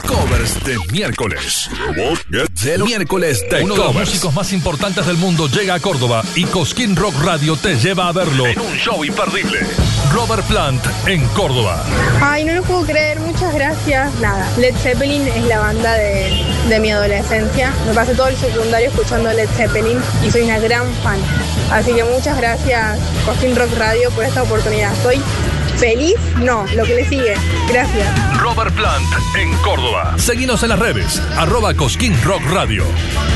Covers de miércoles. El miércoles de uno covers. de los músicos más importantes del mundo llega a Córdoba y Cosquín Rock Radio te lleva a verlo en un show imperdible. Robert Plant en Córdoba. Ay, no lo puedo creer, muchas gracias. Nada, Led Zeppelin es la banda de mi adolescencia. Me pasé todo el secundario escuchando Led Zeppelin y soy una gran fan. Así que muchas gracias, Cosquín Rock Radio, por esta oportunidad. Estoy feliz, no, lo que le sigue. Gracias. Robert Plant en Córdoba. Seguinos en las redes, @Cosquín Rock Radio.